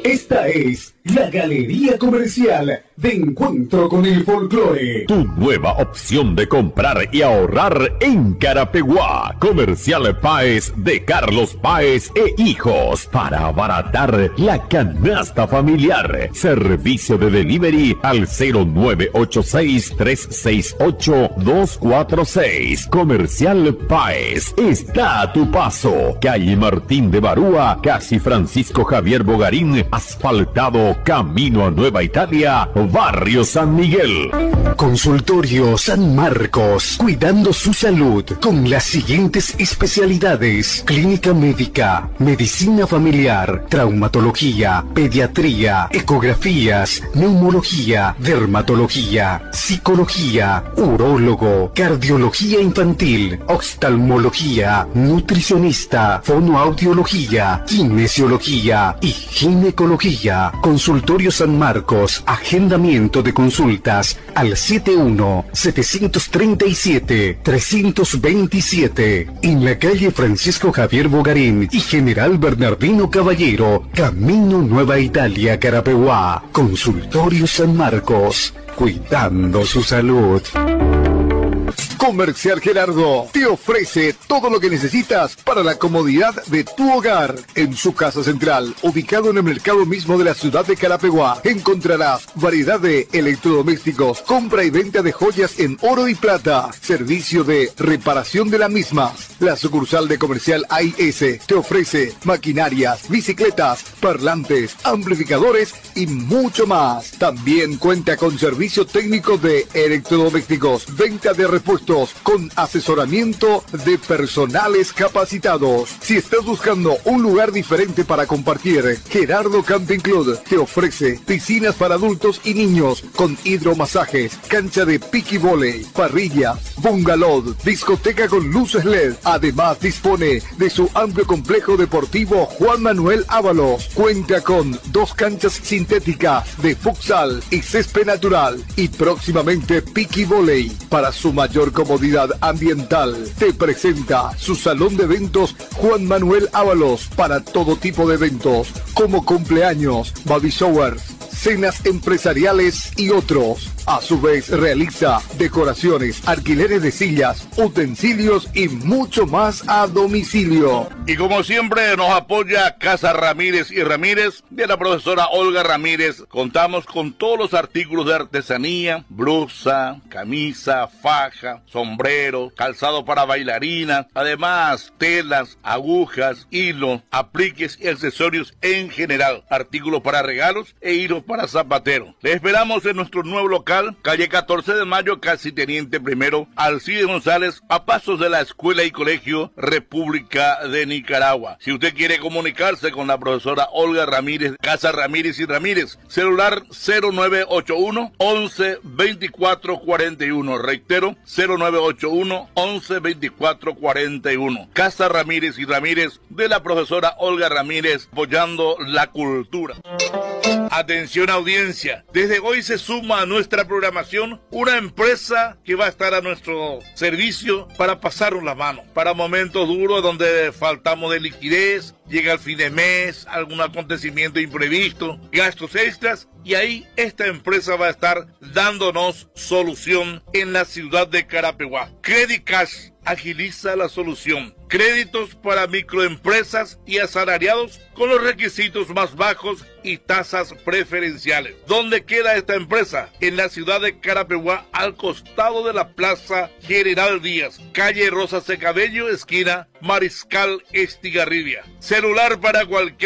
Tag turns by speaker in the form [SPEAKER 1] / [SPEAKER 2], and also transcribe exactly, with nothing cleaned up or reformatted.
[SPEAKER 1] Esta es la Galería Comercial de Encuentro con el Folclore.
[SPEAKER 2] Tu nueva opción de comprar y ahorrar en Carapeguá. Comercial Páez de Carlos Páez e Hijos. Para abaratar la canasta familiar. Servicio de delivery al cero nueve ocho seis, tres seis ocho, dos cuatro seis. Comercial Páez está a tu paso. Calle Martín de Barúa, casi Francisco Javier Bogarín, asfaltado camino a Nueva Italia, Barrio San Miguel.
[SPEAKER 3] Consultorio San Marcos, cuidando su salud con las siguientes especialidades: clínica médica, medicina familiar, traumatología, pediatría, ecografías, neumología, dermatología, psicología, urólogo, cardiología infantil, oftalmología, nutricionista, fonoaudiología, kinesiología y ginecología. Consultorio San Marcos, agendamiento de consultas al siete uno, siete tres siete, tres dos siete, en la calle Francisco Javier Bogarín y General Bernardino Caballero, camino Nueva Italia, Carapeguá. Consultorio San Marcos, cuidando su salud.
[SPEAKER 4] Comercial Gerardo te ofrece todo lo que necesitas para la comodidad de tu hogar. En su casa central, ubicado en el mercado mismo de la ciudad de Carapeguá, encontrarás variedad de electrodomésticos, compra y venta de joyas en oro y plata, servicio de reparación de la misma. La sucursal de Comercial A I S te ofrece maquinarias, bicicletas, parlantes, amplificadores y mucho más. También cuenta con servicio técnico de electrodomésticos, venta de repuestos, con asesoramiento de personales capacitados. Si estás buscando un lugar diferente para compartir, Gerardo Camping Club te ofrece piscinas para adultos y niños con hidromasajes, cancha de piqui voley, parrilla, bungalow, discoteca con luces L E D. Además dispone de su amplio complejo deportivo Juan Manuel Ábalos. Cuenta con dos canchas sintéticas de futsal y césped natural y próximamente piqui voley. Para su mayor comodidad ambiental, te presenta su salón de eventos Juan Manuel Ábalos para todo tipo de eventos como cumpleaños, baby showers, cenas empresariales y otros. A su vez realiza decoraciones, alquileres de sillas, utensilios y mucho más a domicilio.
[SPEAKER 5] Y como siempre nos apoya Casa Ramírez y Ramírez de la profesora Olga Ramírez. Contamos con todos los artículos de artesanía: blusa, camisa, faja, sombrero, calzado para bailarina, además telas, agujas, hilos, apliques y accesorios en general, artículos para regalos e hilos para zapateros. Le esperamos en nuestro nuevo local, calle catorce de mayo, casi Teniente Primero, Alcide González, a pasos de la Escuela y Colegio República de Nicaragua. Si usted quiere comunicarse con la profesora Olga Ramírez, Casa Ramírez y Ramírez, celular cero nueve ocho uno, once, veinticuatro cuarenta y uno. Reitero, cero nueve ocho uno, once, veinticuatro cuarenta y uno. Casa Ramírez y Ramírez de la profesora Olga Ramírez, apoyando la cultura. Atención audiencia, desde hoy se suma a nuestra programación una empresa que va a estar a nuestro servicio para pasarnos la mano, para momentos duros donde faltamos de liquidez, llega el fin de mes, algún acontecimiento imprevisto, gastos extras, y ahí esta empresa va a estar dándonos solución en la ciudad de Carapeguá. Credicash agiliza la solución. Créditos para microempresas y asalariados con los requisitos más bajos y tasas preferenciales. ¿Dónde queda esta empresa? En la ciudad de Carapeguá, al costado de la Plaza General Díaz, calle Rosa Secabello, esquina Mariscal Estigarribia. Celular para cualquier